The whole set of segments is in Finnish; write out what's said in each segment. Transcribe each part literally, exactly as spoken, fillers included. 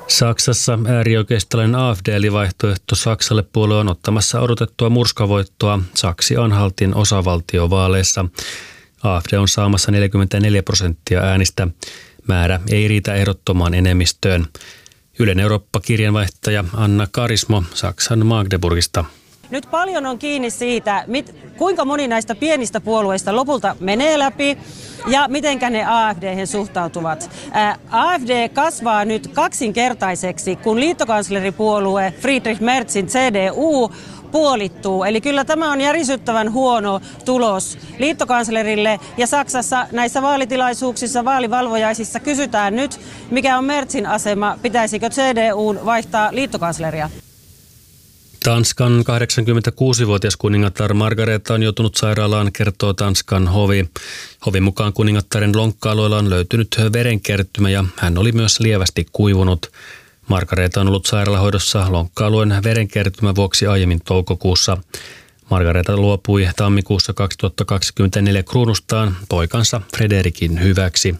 Saksassa äärioikeistolainen A F D eli vaihtoehto Saksalle puolue on ottamassa odotettua murskavoittoa Saksi-Anhaltin osavaltiovaaleissa. A F D on saamassa neljäkymmentäneljä prosenttia äänistä. Määrä ei riitä ehdottomaan enemmistöön. Ylen Eurooppa-kirjanvaihtaja Anna Karismo Saksan Magdeburgista. Nyt paljon on kiinni siitä, mit, kuinka moni näistä pienistä puolueista lopulta menee läpi ja mitenkä ne A F D:hen suhtautuvat. Ää, A F D kasvaa nyt kaksinkertaiseksi, kun liittokansleripuolue Friedrich Merzin C D U puolittuu. Eli kyllä tämä on järisyttävän huono tulos liittokanslerille, ja Saksassa näissä vaalitilaisuuksissa, vaalivalvojaisissa kysytään nyt, mikä on Merzin asema, pitäisikö C D U:n vaihtaa liittokansleria. Tanskan kahdeksankymmentäkuusivuotias kuningatar Margareta on joutunut sairaalaan, kertoo Tanskan hovi. Hovin mukaan kuningattaren lonkka-alueella on löytynyt verenkertymä ja hän oli myös lievästi kuivunut. Margareta on ollut sairaalahoidossa lonkka-alueen verenkertymän vuoksi aiemmin toukokuussa. Margareta luopui tammikuussa kaksituhattakaksikymmentäneljä kruunustaan poikansa Frederikin hyväksi.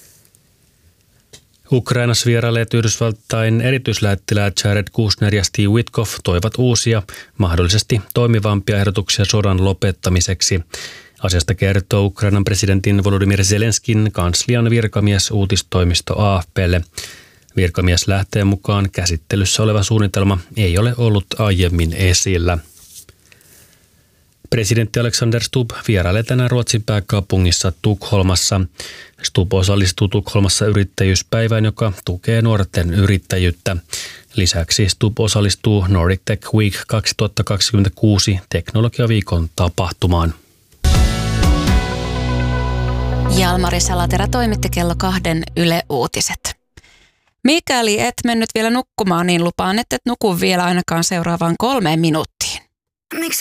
Ukrainassa vierailleet Yhdysvaltain erityislähettiläät Jared Kushner ja Steve Witkoff toivat uusia, mahdollisesti toimivampia ehdotuksia sodan lopettamiseksi. Asiasta kertoo Ukrainan presidentin Volodymyr Zelenskin kanslian virkamies uutistoimisto A F P:lle. Virkamies lähteen mukaan käsittelyssä oleva suunnitelma ei ole ollut aiemmin esillä. Presidentti Alexander Stubb vierailee tänään Ruotsin pääkaupungissa Tukholmassa. Stubb osallistuu Tukholmassa yrittäjyyspäivään, joka tukee nuorten yrittäjyyttä. Lisäksi Stubb osallistuu Nordic Tech Week kaksituhattakaksikymmentäkuusi teknologiaviikon tapahtumaan. Jalmari Salatera toimitti kello kahden Yle Uutiset. Mikäli et mennyt vielä nukkumaan, niin lupaan, että et nuku vielä ainakaan seuraavaan kolmeen minuuttiin. Miksi